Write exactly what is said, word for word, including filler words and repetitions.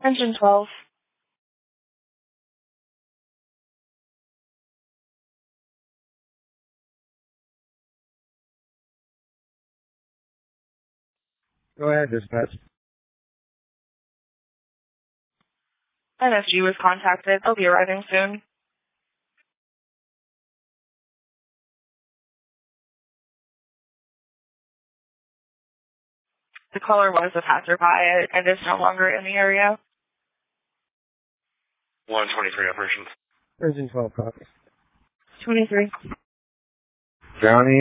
Engine twelve. Go ahead, dispatch. N S G was contacted. They'll be arriving soon. The caller was a passerby and is no longer in the area. one twenty-three operations. Engine twelve, copy. twenty-three. Johnny.